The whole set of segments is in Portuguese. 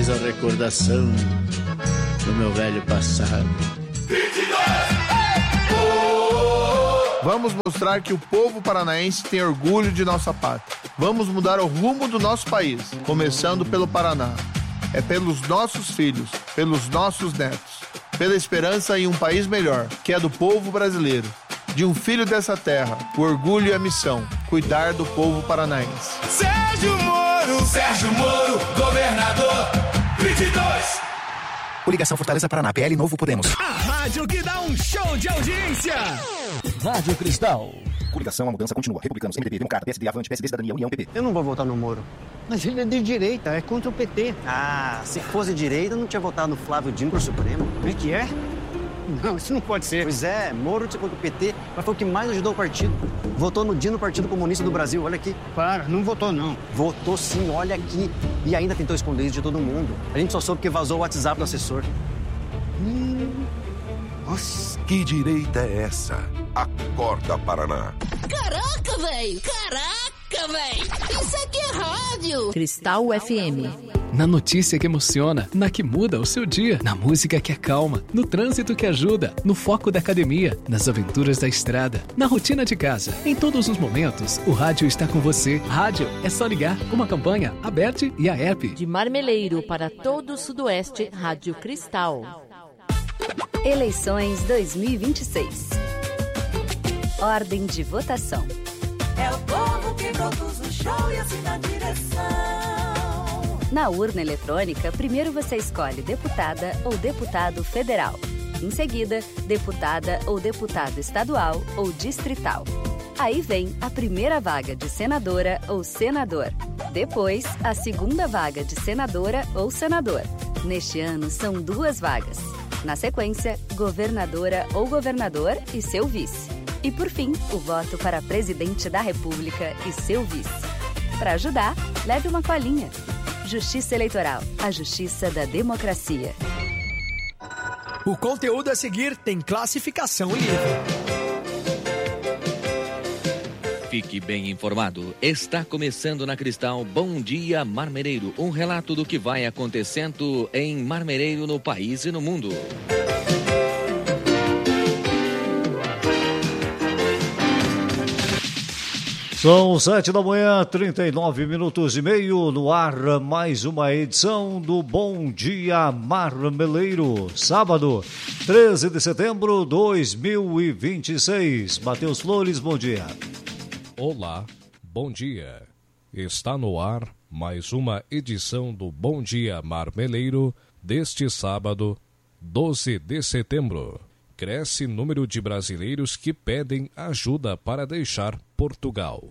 traz a recordação do meu velho passado. 22! Vamos mostrar que o povo paranaense tem orgulho de nossa pátria. Vamos mudar o rumo do nosso país, começando pelo Paraná. É pelos nossos filhos, pelos nossos netos, pela esperança em um país melhor, que é do povo brasileiro. De um filho dessa terra, o orgulho e a missão, cuidar do povo paranaense. Sérgio Moro, governador, 22! Coligação Fortaleza Paraná, PL Novo Podemos. A rádio que dá um show de audiência. Rádio Cristal. Coligação, a mudança continua. Republicanos, MDB, Democrata, PSD, Avante, PSD, Cidadania, União, PP. Eu não vou votar no Moro. Mas ele é de direita, é contra o PT. Ah, se fosse direita, não tinha votado no Flávio Dino pro Supremo. O que é? Não, isso não pode ser. Pois é, Moro tinha contra o PT, mas foi o que mais ajudou o partido. Votou no Dino, Partido Comunista do Brasil, olha aqui. Para, não votou não. Votou sim, olha aqui. E ainda tentou esconder isso de todo mundo. A gente só soube que vazou o WhatsApp do assessor. Nossa. Que direita é essa? Acorda, Paraná. Caraca, velho! Caraca, velho! Isso aqui é rádio! Cristal FM. Na notícia que emociona, na que muda o seu dia, na música que acalma, no trânsito que ajuda, no foco da academia, nas aventuras da estrada, na rotina de casa. Em todos os momentos, o rádio está com você. Rádio é só ligar. Uma campanha, Aberte e a app. De Marmeleiro para todo o Sudoeste, Rádio Cristal. Eleições 2026. Ordem de votação. É o povo que produz o show e assina a direção. Na urna eletrônica, primeiro você escolhe deputada ou deputado federal. Em seguida, deputada ou deputado estadual ou distrital. Aí vem a primeira vaga de senadora ou senador. Depois, a segunda vaga de senadora ou senador. Neste ano, são 2 vagas. Na sequência, governadora ou governador e seu vice. E por fim, o voto para presidente da República e seu vice. Para ajudar, leve uma colinha. Justiça Eleitoral, a justiça da democracia. O conteúdo a seguir tem classificação e nível. Fique bem informado. Está começando na Cristal Bom Dia Marmereiro. Um relato do que vai acontecendo em Marmereiro, no país e no mundo. São 7 da manhã, 39 minutos e meio, no ar mais uma edição do Bom Dia Marmeleiro, sábado, 13 de setembro de 2026. Matheus Flores, bom dia. Olá, bom dia. Está no ar mais uma edição do Bom Dia Marmeleiro deste sábado, 12 de setembro. Cresce número de brasileiros que pedem ajuda para deixar Portugal.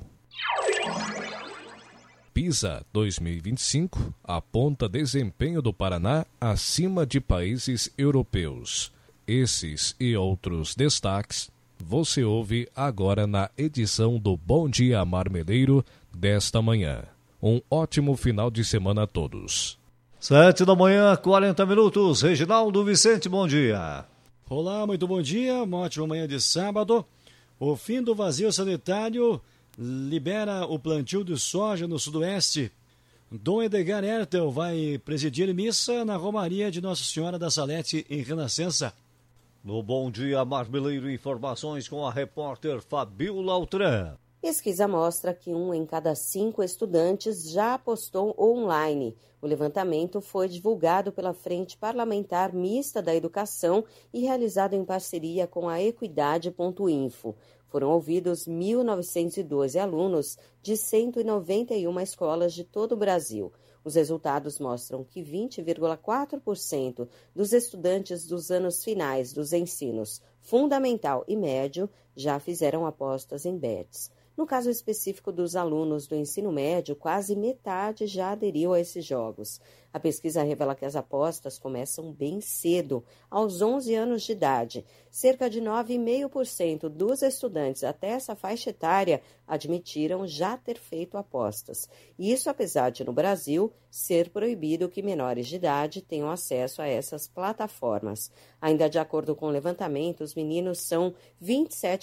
PISA 2025 aponta desempenho do Paraná acima de países europeus. Esses e outros destaques você ouve agora na edição do Bom Dia Marmeleiro desta manhã. Um ótimo final de semana a todos. 7 da manhã, 40 minutos. Reginaldo Vicente, bom dia. Olá, muito bom dia, uma ótima manhã de sábado. O fim do vazio sanitário libera o plantio de soja no sudoeste. Dom Edgar Ertel vai presidir missa na Romaria de Nossa Senhora da Salete, em Renascença. No Bom Dia Marmeleiro, informações com a repórter Fabiola Altran. Pesquisa mostra que 1 em cada 5 estudantes já apostou online. O levantamento foi divulgado pela Frente Parlamentar Mista da Educação e realizado em parceria com a Equidade.info. Foram ouvidos 1.912 alunos de 191 escolas de todo o Brasil. Os resultados mostram que 20,4% dos estudantes dos anos finais dos ensinos fundamental e médio já fizeram apostas em bets. No caso específico dos alunos do ensino médio, quase metade já aderiu a esses jogos. A pesquisa revela que as apostas começam bem cedo, aos 11 anos de idade. Cerca de 9,5% dos estudantes até essa faixa etária admitiram já ter feito apostas. Isso apesar de, no Brasil, ser proibido que menores de idade tenham acesso a essas plataformas. Ainda de acordo com o levantamento, os meninos são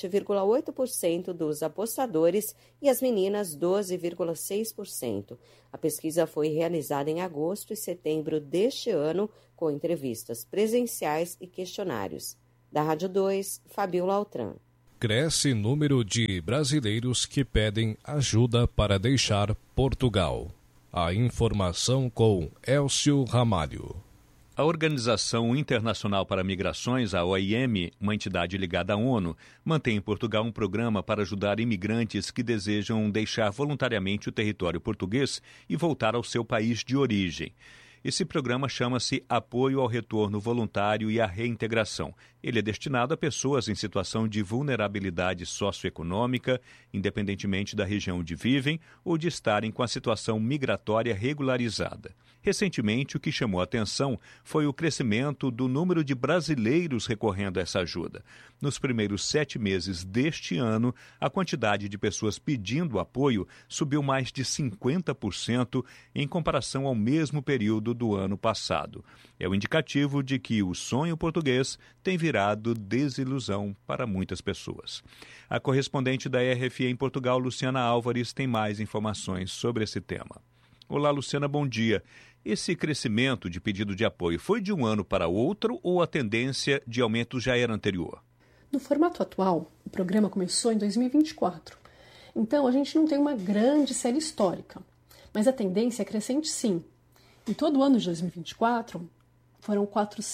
27,8% dos apostadores e as meninas 12,6%. A pesquisa foi realizada em agosto e setembro deste ano, com entrevistas presenciais e questionários. Da Rádio 2, Fabiola Altran. Cresce número de brasileiros que pedem ajuda para deixar Portugal. A informação com Elcio Ramalho. A Organização Internacional para Migrações, a OIM, uma entidade ligada à ONU, mantém em Portugal um programa para ajudar imigrantes que desejam deixar voluntariamente o território português e voltar ao seu país de origem. Esse programa chama-se Apoio ao Retorno Voluntário e à Reintegração. Ele é destinado a pessoas em situação de vulnerabilidade socioeconômica, independentemente da região onde vivem ou de estarem com a situação migratória regularizada. Recentemente, o que chamou a atenção foi o crescimento do número de brasileiros recorrendo a essa ajuda. Nos primeiros 7 meses deste ano, a quantidade de pessoas pedindo apoio subiu mais de 50% em comparação ao mesmo período do ano passado. É o indicativo de que o sonho português tem virado desilusão para muitas pessoas. A correspondente da RFI em Portugal, Luciana Álvares, tem mais informações sobre esse tema. Olá, Luciana, bom dia. Esse crescimento de pedido de apoio foi de um ano para outro ou a tendência de aumento já era anterior? No formato atual, o programa começou em 2024. Então, a gente não tem uma grande série histórica, mas a tendência é crescente sim. Em todo o ano de 2024, foram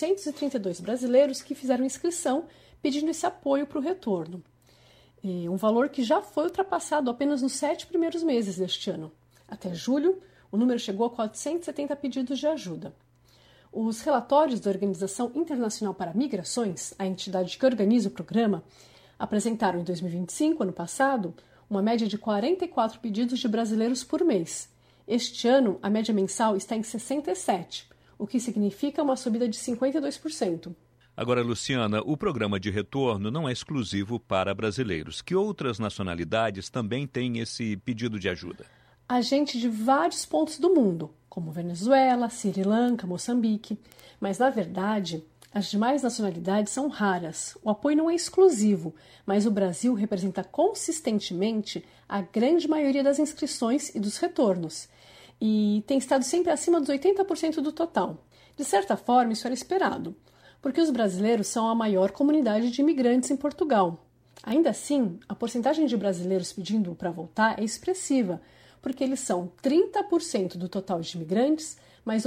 432 brasileiros que fizeram inscrição pedindo esse apoio para o retorno. Um valor que já foi ultrapassado apenas nos 7 primeiros meses deste ano. Até julho, o número chegou a 470 pedidos de ajuda. Os relatórios da Organização Internacional para Migrações, a entidade que organiza o programa, apresentaram em 2025, ano passado, uma média de 44 pedidos de brasileiros por mês. Este ano, a média mensal está em 67, o que significa uma subida de 52%. Agora, Luciana, o programa de retorno não é exclusivo para brasileiros. Que outras nacionalidades também têm esse pedido de ajuda? A gente de vários pontos do mundo, como Venezuela, Sri Lanka, Moçambique. Mas, na verdade, as demais nacionalidades são raras. O apoio não é exclusivo, mas o Brasil representa consistentemente a grande maioria das inscrições e dos retornos. E tem estado sempre acima dos 80% do total. De certa forma, isso era esperado, porque os brasileiros são a maior comunidade de imigrantes em Portugal. Ainda assim, a porcentagem de brasileiros pedindo para voltar é expressiva, porque eles são 30% do total de imigrantes, mais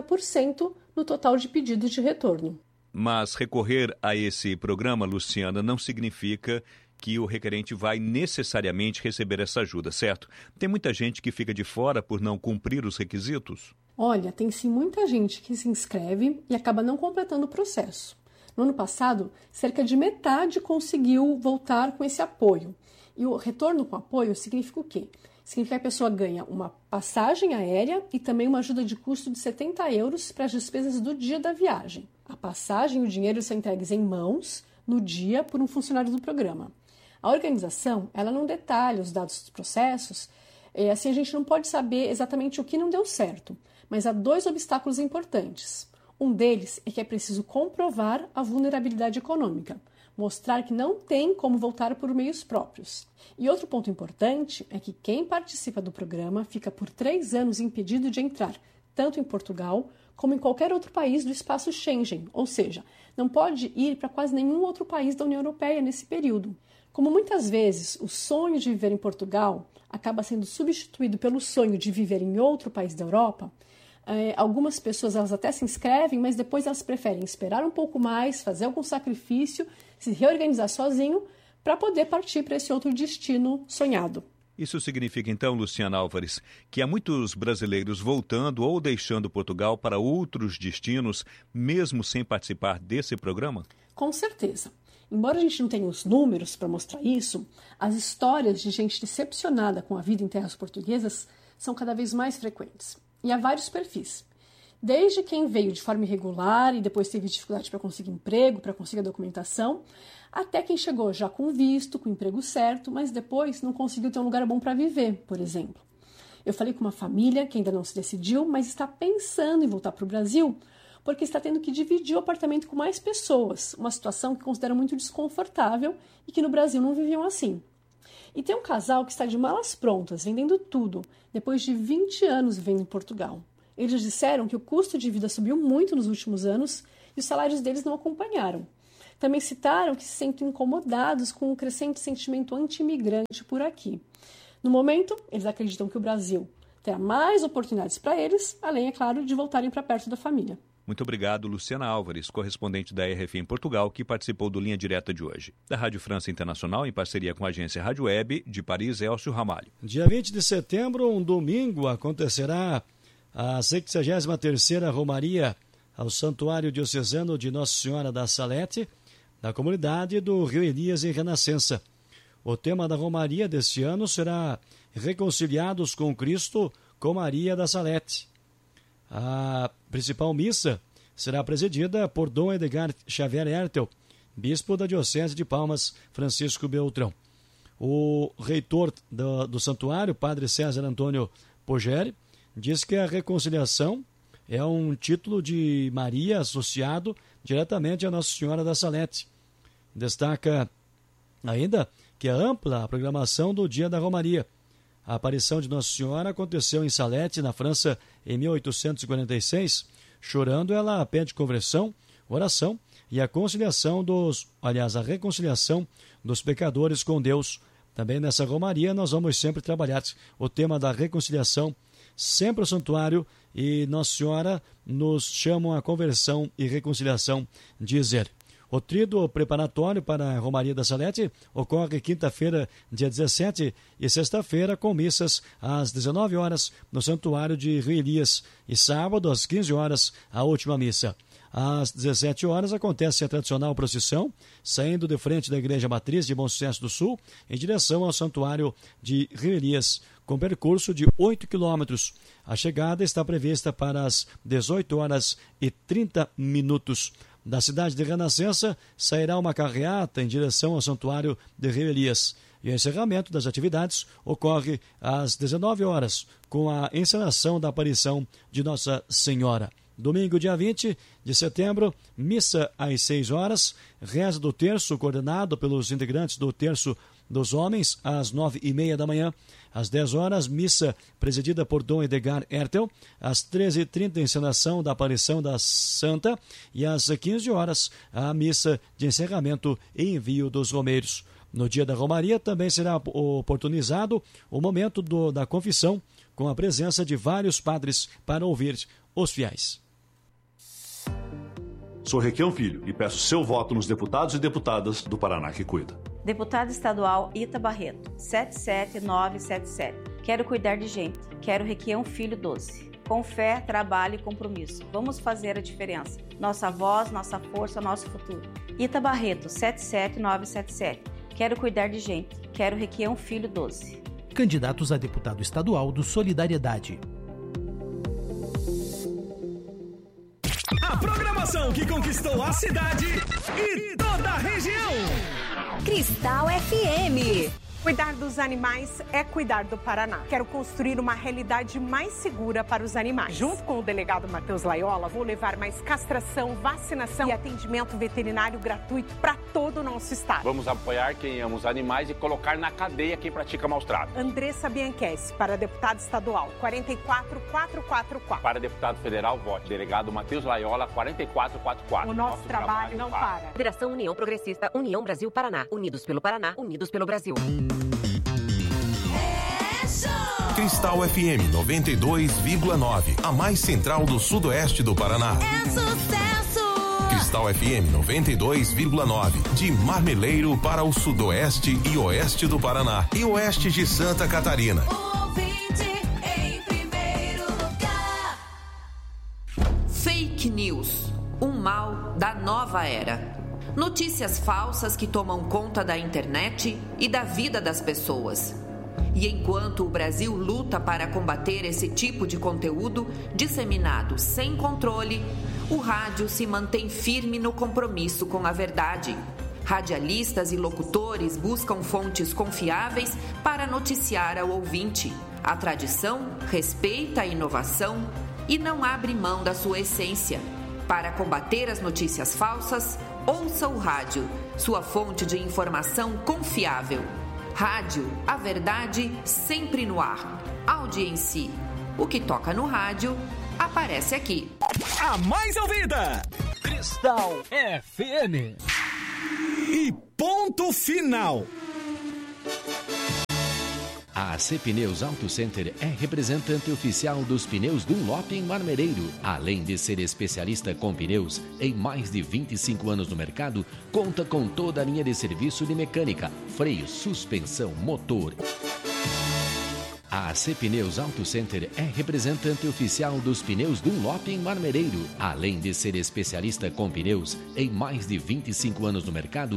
80% no total de pedidos de retorno. Mas recorrer a esse programa, Luciana, não significa que o requerente vai necessariamente receber essa ajuda, certo? Tem muita gente que fica de fora por não cumprir os requisitos? Olha, tem sim muita gente que se inscreve e acaba não completando o processo. No ano passado, cerca de metade conseguiu voltar com esse apoio. E o retorno com apoio significa o quê? Significa que a pessoa ganha uma passagem aérea e também uma ajuda de custo de 70 euros para as despesas do dia da viagem. A passagem e o dinheiro são entregues em mãos no dia por um funcionário do programa. A organização, ela não detalha os dados dos processos, assim a gente não pode saber exatamente o que não deu certo, mas há 2 obstáculos importantes. Um deles é que é preciso comprovar a vulnerabilidade econômica, mostrar que não tem como voltar por meios próprios. E outro ponto importante é que quem participa do programa fica por 3 anos impedido de entrar, tanto em Portugal como em qualquer outro país do espaço Schengen, ou seja, não pode ir para quase nenhum outro país da União Europeia nesse período. Como muitas vezes o sonho de viver em Portugal acaba sendo substituído pelo sonho de viver em outro país da Europa, algumas pessoas elas até se inscrevem, mas depois elas preferem esperar um pouco mais, fazer algum sacrifício, se reorganizar sozinho para poder partir para esse outro destino sonhado. Isso significa então, Luciana Álvares, que há muitos brasileiros voltando ou deixando Portugal para outros destinos, mesmo sem participar desse programa? Com certeza. Embora a gente não tenha os números para mostrar isso, as histórias de gente decepcionada com a vida em terras portuguesas são cada vez mais frequentes. E há vários perfis. Desde quem veio de forma irregular e depois teve dificuldade para conseguir emprego, para conseguir a documentação, até quem chegou já com visto, com o emprego certo, mas depois não conseguiu ter um lugar bom para viver, por exemplo. Eu falei com uma família que ainda não se decidiu, mas está pensando em voltar para o Brasil, porque está tendo que dividir o apartamento com mais pessoas, uma situação que consideram muito desconfortável e que no Brasil não viviam assim. E tem um casal que está de malas prontas, vendendo tudo, depois de 20 anos vivendo em Portugal. Eles disseram que o custo de vida subiu muito nos últimos anos e os salários deles não acompanharam. Também citaram que se sentem incomodados com o crescente sentimento anti-imigrante por aqui. No momento, eles acreditam que o Brasil terá mais oportunidades para eles, além, é claro, de voltarem para perto da família. Muito obrigado, Luciana Álvares, correspondente da RFI em Portugal, que participou do Linha Direta de hoje. Da Rádio França Internacional, em parceria com a agência Rádio Web, de Paris, Elcio Ramalho. Dia 20 de setembro, um domingo, acontecerá a 63ª Romaria ao Santuário Diocesano de Nossa Senhora da Salete, na comunidade do Rio Elias, em Renascença. O tema da Romaria deste ano será Reconciliados com Cristo, com Maria da Salete. A principal missa será presidida por Dom Edgar Xavier Hertel, bispo da Diocese de Palmas, Francisco Beltrão. O reitor do santuário, padre César Antônio Pogeri, diz que a reconciliação é um título de Maria associado diretamente a Nossa Senhora da Salete. Destaca ainda que é ampla a programação do Dia da Romaria. A aparição de Nossa Senhora aconteceu em Salete, na França, em 1846. Chorando, ela pede conversão, oração e a a reconciliação dos pecadores com Deus. Também nessa Romaria nós vamos sempre trabalhar o tema da reconciliação, sempre o santuário e Nossa Senhora nos chamam a conversão e reconciliação, diz ele. O tríduo preparatório para a Romaria da Salete ocorre quinta-feira, dia 17, e sexta-feira, com missas às 19 horas no Santuário de Rio Elias, e sábado, às 15 horas, a última missa. Às 17 horas acontece a tradicional procissão, saindo de frente da Igreja Matriz de Bom Sucesso do Sul, em direção ao Santuário de Rio Elias, com percurso de 8 quilômetros. A chegada está prevista para as 18 horas e 30 minutos. Da cidade de Renascença sairá uma carreata em direção ao Santuário de Rio Elias. E o encerramento das atividades ocorre às 19 horas, com a encenação da aparição de Nossa Senhora. Domingo, dia 20 de setembro, missa às 6 horas, reza do terço coordenado pelos integrantes do Terço dos Homens, às 9h30 da manhã. Às 10 horas, missa presidida por Dom Edgar Hertel. Às 13h30, encenação da aparição da Santa. E às 15 horas, a missa de encerramento e envio dos romeiros. No dia da Romaria também será oportunizado o momento da confissão, com a presença de vários padres para ouvir os fiéis. Sou Requião Filho e peço seu voto nos deputados e deputadas do Paraná que cuida. Deputado Estadual Ita Barreto, 77977. Quero cuidar de gente. Quero Requião Filho 12. Com fé, trabalho e compromisso. Vamos fazer a diferença. Nossa voz, nossa força, nosso futuro. Ita Barreto, 77977. Quero cuidar de gente. Quero Requião Filho 12. Candidatos a deputado estadual do Solidariedade. A programação que conquistou a cidade e toda a região. Cristal FM. Cuidar dos animais é cuidar do Paraná. Quero construir uma realidade mais segura para os animais. Junto com o delegado Matheus Laiola, vou levar mais castração, vacinação e atendimento veterinário gratuito para todo o nosso estado. Vamos apoiar quem ama os animais e colocar na cadeia quem pratica maus tratos. Andressa Bianchessi, para deputado estadual, 44444. Para deputado federal, vote delegado Matheus Laiola, 4444. O nosso trabalho não para. Federação União Progressista, União Brasil Paraná. Unidos pelo Paraná, unidos pelo Brasil. Cristal FM 92,9, a mais central do sudoeste do Paraná. É sucesso! Cristal FM 92,9, de Marmeleiro para o sudoeste e oeste do Paraná e oeste de Santa Catarina. Ouvinte em primeiro lugar. Fake news, um mal da nova era. Notícias falsas que tomam conta da internet e da vida das pessoas. E enquanto o Brasil luta para combater esse tipo de conteúdo disseminado sem controle, o rádio se mantém firme no compromisso com a verdade. Radialistas e locutores buscam fontes confiáveis para noticiar ao ouvinte. A tradição respeita a inovação e não abre mão da sua essência. Para combater as notícias falsas, ouça o rádio, sua fonte de informação confiável. Rádio, a verdade sempre no ar. Audiência. O que toca no rádio, aparece aqui. A mais ouvida! Cristal FM. E ponto final. A AC Pneus Auto Center é representante oficial dos pneus Dunlop em Marmereiro. Além de ser especialista com pneus, em mais de 25 anos no mercado, conta com toda a linha de serviço de mecânica, freio, suspensão, motor. A AC Pneus Auto Center é representante oficial dos pneus Dunlop em Marmereiro. Além de ser especialista com pneus, em mais de 25 anos no mercado,